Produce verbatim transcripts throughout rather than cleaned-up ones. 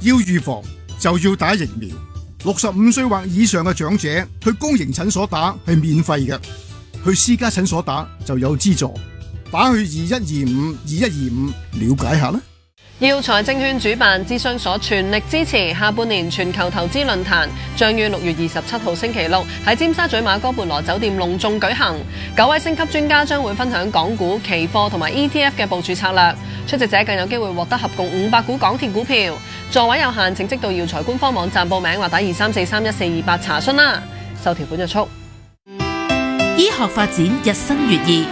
要預防就要打疫苗。六十五歲或以上嘅長者去公營診所打係免費嘅，去私家診所打就有資助。打去二一二五二一二五了解下啦。 耀才證券主辦諮詢所全力支持下半年全球投資論壇，將於六月二十七號星期六喺尖沙咀馬哥貝羅酒店隆重舉行。九位星級專家將會分享港股、期貨同埋 E T F 嘅部署策略，出席者更有機會獲得合共五百股港鐵股票。座位有限，請即到耀才官方網站報名或打二三四三一四二八查詢啦。受條款約束。 醫學發展日新月異，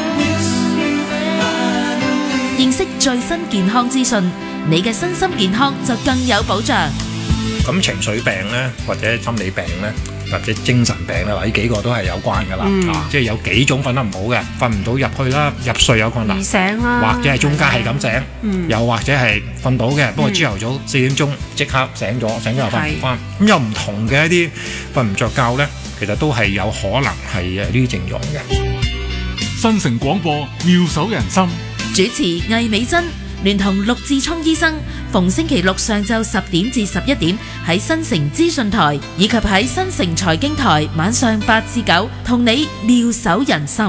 認識最新健康資訊，你嘅身心健康就更有保障。 咁情緒病咧，或者心理病咧，或者精神病咧，嗱呢幾個都係有關噶啦、嗯啊，即係有幾種瞓得唔好嘅，瞓唔到入去啦，入睡有困難， 醒啦， 或者係中間係咁醒， 嗯、 又或者係瞓到嘅，不過朝頭早四點鐘即刻醒咗，醒咗又瞓唔翻，咁有唔同嘅一啲瞓唔着覺咧，其實都係有可能係誒呢啲症狀嘅。 新城廣播妙手仁心， 主持魏美珍聯同陸志聰醫生，逢星期六上晝十點至十一點喺新城資訊台以及喺新城財經台晚上八至九，同你妙手仁心。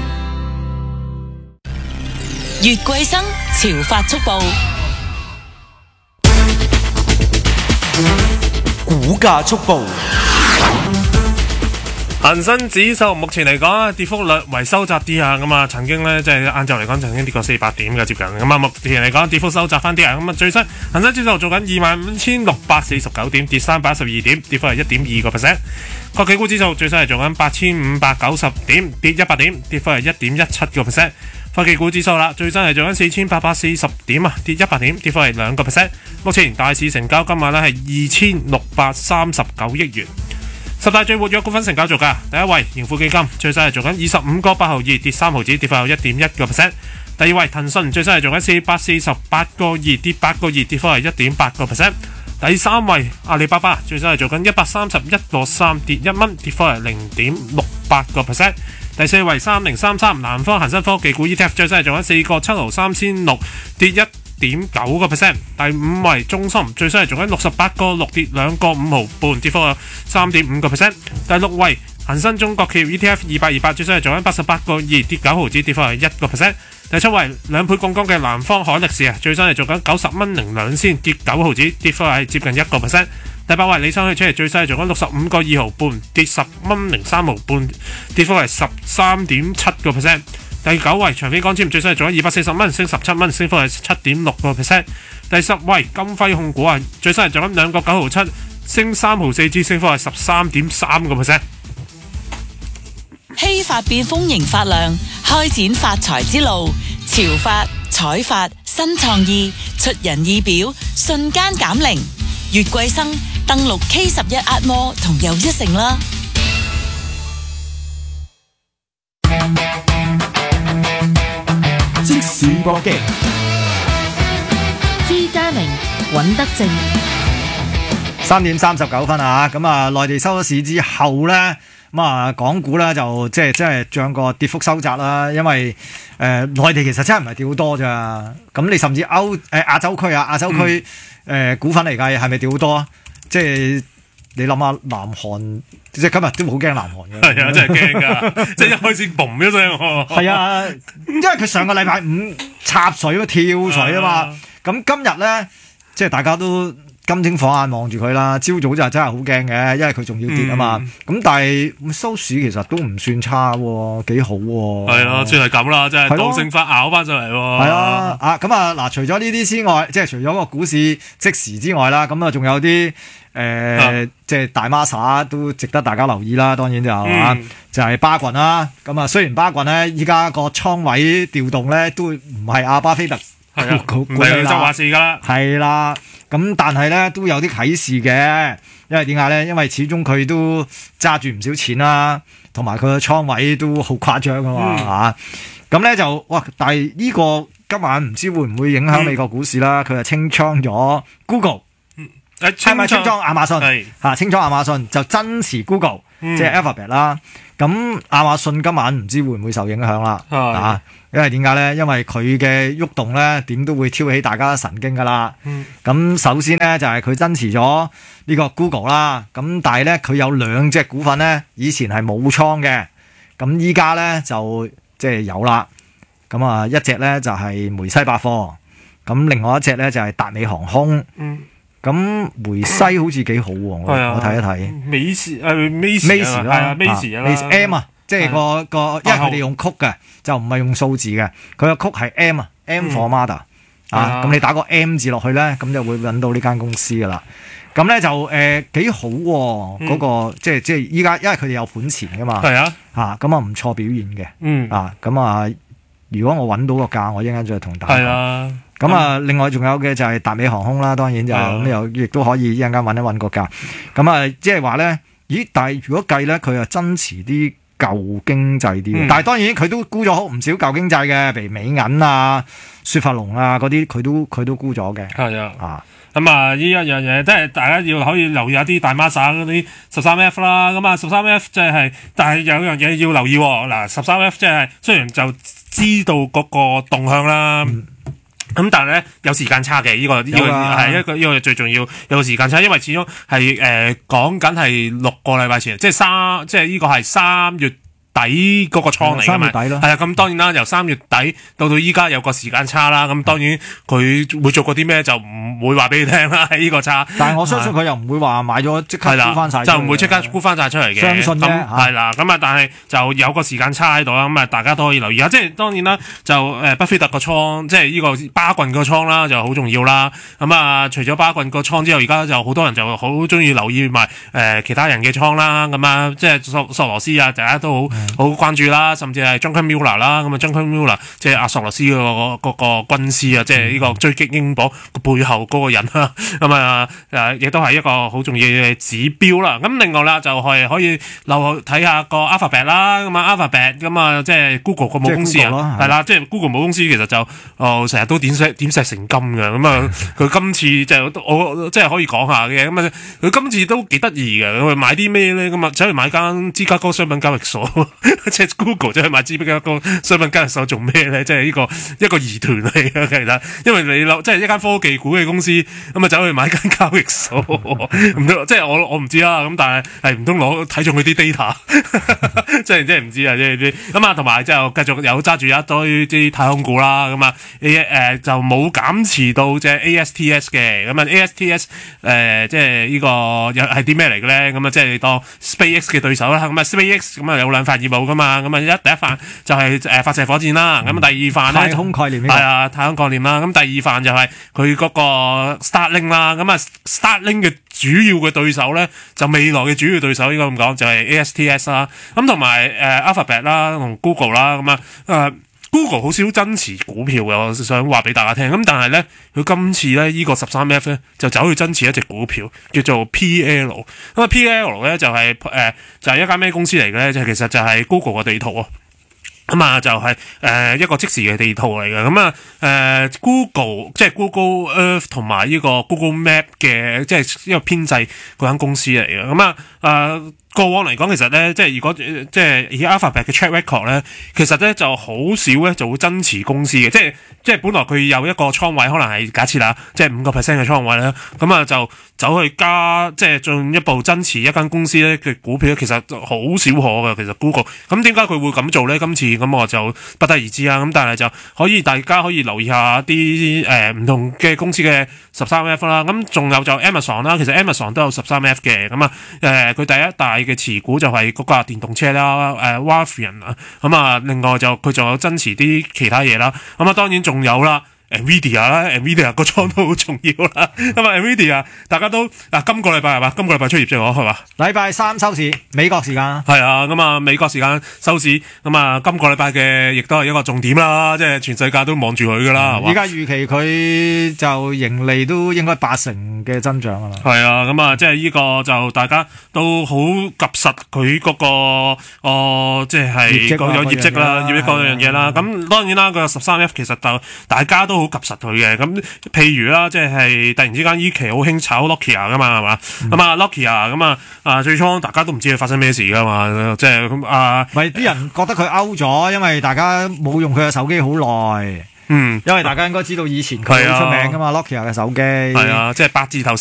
月桂生潮發速報， 股價速報。 恒生指數目前嚟講，跌幅略為收窄啲啊，咁啊曾經呢，即係晏晝嚟講曾經跌過四百點嘅接近，咁啊目前嚟講跌幅收窄翻啲啊，咁啊最新恒生指數做緊二萬五千六百四十九點，跌三百一十二點，跌幅係一點二個 percent。國企股指數最新係做緊八千五百九十點，跌一百點，跌幅係一點一七個 percent。科技股指數啦，最新係做緊四千八百四十點啊，跌一百點，跌幅係兩個 percent。目前大市成交今晚呢係二千六百三十九億元。十大最活躍股份成交做價，第一位盈富基金最新係做緊二十五個八毫二，跌三毫子，跌幅有一點一個 percent。第二位騰訊最新係做緊四百四十八個二，跌八個二，跌幅係一點八個 percent。第三位阿里巴巴最新係做緊一百三十一個三，跌一蚊，跌幅係零點六八個 percent。第四位三零三三南方恒生科技股 E T F 最新係做緊四個七毫三千六，跌一點九個 percent。第五位中芯最新係做緊六十八個六，跌兩個五毫半，跌幅有三點五個 percent。第六位恒生中國企業 E T F 二百二百最新係做緊八十八個二，跌九毫子，跌幅係一個 percent。第七位兩倍槓桿嘅南方海力士啊，最新係做緊九十蚊零兩仙，跌九毫子，跌幅係接近一個 percent。第八位理想汽車最新係做緊六十五個二毫半，跌十蚊零三毫半，跌幅係十三點七個 percent。第九位長飛光纖最新係做緊二百四十蚊，升十七蚊，升幅係七點六個 percent。第十位金輝控股啊，最新係做緊兩個九毫七，升三毫四支，升幅係十三點三個 percent。 希發變豐盈發亮，開展發財之路。潮發、彩發、新創意，出人意表，瞬間減齡。月桂生登錄 K 十一 壓摩同又一城啦。 即時搏擊， 朱家明、尹德正。 三點三十九分啊！咁啊，內地收咗市之後咧。咁啊，港股咧就即係即係將個跌幅收窄啦，因為誒、呃、內地其實真係唔係跌好多咋，咁你甚至歐誒、呃、亞洲區啊，亞洲區誒、嗯呃、股份嚟計係咪跌好多啊？即係你諗下南韓，即係今日都好驚南韓嘅， 係啊，真係驚噶，即係一開始嘣一聲， 係啊，因為佢上個禮拜五插水啊，跳水啊嘛，咁今日咧即係大家都金睛火眼望住佢啦，朝早就真係好驚嘅，因為佢仲要跌啊嘛。咁、嗯、但係收市其實都唔算差喎，幾好喎。 係啊，算係咁啦，真係倒升翻咬翻上嚟喎。 係啊，啊咁啊嗱，除咗呢啲之外，即係除咗個股市即時之外啦，咁啊仲有啲誒、呃啊，即係大孖沙都值得大家留意啦。當然就係、嗯啊、就係、是、巴郡啦。咁啊，雖然巴郡咧依家個倉位調動咧都唔係阿巴菲特係啊，唔係就話事㗎啦。 係啦。咁但係咧都有啲啟示嘅，因為點解咧？因為始終佢都揸住唔少錢啦，同埋佢個倉位都好誇張㗎嘛嚇。咁咧、嗯啊、就哇！但係呢個今晚唔知會唔會影響美國股市啦？佢、嗯、就清倉咗 Google，係咪清倉亞馬遜？係嚇清倉亞馬遜就增持 Google。 即係 Alphabet 啦。咁亞馬遜今晚唔知會唔會受影響啦？啊，因為點解咧？因為佢嘅喐動咧，點都會挑起大家神經噶啦。咁、嗯、首先咧就係佢增持咗呢個 Google 啦。咁但係咧佢有兩隻股份咧，以前係冇倉嘅，咁依家咧就即係有啦。咁啊，一隻咧就係梅西百貨，咁另外一隻咧就係達美航空。嗯咁梅西好似幾好喎，我我睇一睇。美時誒美時啦，美時啦 ，M 啊，即係個個，因為佢哋用曲嘅，就唔係用數字嘅。佢個曲係 M 啊 ，M for mother 啊。咁你打個 M 字落去咧，咁就會揾到呢間公司噶啦。咁咧就誒幾好喎，嗰個即係即係依家，因為佢哋有盤錢噶嘛。係啊，嚇咁啊唔錯表現嘅。嗯啊，咁啊，如果我揾到個價，我一陣間再同大家。係啊。咁啊，另外仲有嘅就係達美航空啦，當然就咁又亦都可以一陣間揾一揾個價。咁啊，即係話咧，咦？但係如果計咧，佢又增持啲舊經濟啲，嗯、但係當然佢都沽咗好唔少舊經濟嘅，譬如美銀啊、雪佛龍啊嗰啲，佢都佢都沽咗嘅。係啊，啊咁啊，呢一樣嘢即係大家要可以留意一下啲大孖沙嗰啲十三 F 啦。咁啊，十三 F 即係，但係有樣嘢要留意嗱，十三 F 即係雖然就知道嗰個動向啦。嗯咁但係咧有時間差嘅，呢、這個呢、這個係一個呢、這個最重要有個時間差，因為始終係誒講緊係六個禮拜前，即係三即係呢個係三月底嗰個倉嚟㗎嘛，係啊，咁當然啦，由三月底到到依家有個時間差啦，咁當然佢會做過啲咩就唔會話俾你聽啦，喺呢個差。但係我相信佢又唔會話買咗即刻沽翻晒，就唔會即刻沽翻晒出嚟嘅。相信啫，係啦，咁啊，但係就有個時間差喺度啦，咁啊，大家都可以留意下。即係當然啦，就誒巴菲特個倉，即係呢個巴郡個倉啦，就好重要啦。咁啊，除咗巴郡個倉之後，而家就好多人就好中意留意埋誒其他人嘅倉啦。咁啊，即係索索羅斯啊，大家都好。好關注啦，甚至係 Druckenmiller 啦，咁啊 Druckenmiller 即係阿索羅斯嗰個嗰個軍師啊，即係呢個追擊英鎊個背後嗰個人啦，咁啊誒亦都係一個好重要嘅指標啦。咁另外啦，就係可以留睇下個 Alphabet 啦，咁啊 Alphabet 咁啊即係 Google 個母公司啊，係啦，即係 Google 母公司其實就哦成日都點石點石成金嘅，咁啊佢今次就我即係可以講下嘅，咁啊佢今次都幾得意嘅，佢買啲咩咧？咁啊走去買間芝加哥商品交易所。即係 Google 即係買支比較高商品交易所做咩咧？即係呢個一個疑團嚟嘅，其實因為你諗即係一間科技股嘅公司咁啊，走去買間交易所，唔即係我我唔知啦。咁但係係唔通攞睇中佢啲 data， 即係即係唔知啊！即係啲咁啊，同埋之後繼續有揸住一堆啲太空股啦。咁啊誒就冇減持到隻 A S T S 嘅。咁啊 A S T S 誒即係呢個又係啲咩嚟嘅咧？咁啊即係當 SpaceX 嘅對手啦。咁啊 SpaceX 咁啊有兩塊業務噶嘛，咁啊一第一範就係誒發射火箭啦，咁、嗯、第二範咧太空概念係啊太空概念啦，咁第二範就係佢嗰個 Starlink 啦，咁啊 Starlink 嘅主要嘅對手咧就未來嘅主要對手應該咁講就係 A S T S 啦，咁同埋誒 Alphabet 啦同 Google 啦，咁啊誒 Google 好少增持股票嘅，我想話俾大家聽，咁但係咧佢今次咧呢個十三 F 咧就走去增持一隻股票叫做 P L， 咁啊 P L 咧就係、是、誒、呃、就係、是、一間咩公司嚟嘅咧？就其實就係 Google 嘅地圖啊。咁啊，就係、是、誒、呃、一個即時嘅地圖嚟嘅，咁啊誒 Google 即係 Google Earth 同埋呢個 Google Map 嘅，即係一個編製嗰間公司嚟嘅，咁啊誒過往嚟講，其實咧，即係如果即係以 Alphabet 嘅 track record 咧，其實咧就好少咧就會增持公司嘅，即係即係本來佢有一個倉位，可能係假設啦，即係五個 percent 嘅倉位咧，咁啊就走去加，即係進一步增持一間公司咧嘅股票，其實好少可嘅。其實 Google 咁點解佢會咁做咧？今次咁我就不得而知啊。咁但係就可以大家可以留意下啲誒唔同嘅公司嘅十三 F 啦。咁仲有就 Amazon 啦，其實 Amazon 都有十三 F 嘅。咁啊誒佢第一大嘅持股就係嗰架電動車啦，誒 Rivian 啊。咁啊另外就佢仲有增持啲其他嘢啦。咁啊當然仲有啦。Nvidia 啦 ，Nvidia 個倉都好重要啦。咁啊，Nvidia 大家都嗱，今個禮拜係嘛？今個禮拜出業績喎，係嘛？禮拜三收市，美國時間。係啊，咁啊，美國時間收市，咁啊，今個禮拜嘅亦都係一個重點啦，即係全世界都望住佢噶啦，係嘛？而家預期佢就盈利都應該八成嘅增長噶啦。係啊，咁啊，即係呢個就大家都好及實佢嗰個哦，即係個有業績啦，業績嗰樣嘢啦。咁當然啦，個十三 F 其實就大家都好及實佢嘅。咁譬如啦，即係突然之間依期好興炒 Nokia 噶嘛，係嘛？咁啊 Nokia 咁啊啊最初大家都唔知佢發生咩事噶嘛，即係咁啊， 咪啲人覺得佢 out 咗，因為大家冇用佢嘅手機好耐。 嗯， 因為大家應該知道以前佢好出名噶嘛，Nokia 嘅手機。 係啊，即係八字頭